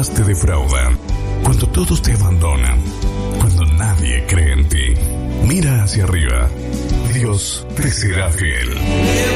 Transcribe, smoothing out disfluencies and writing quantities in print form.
demás te defraudan, cuando todos te abandonan, cuando nadie cree en ti. Mira hacia arriba. Dios te será fiel.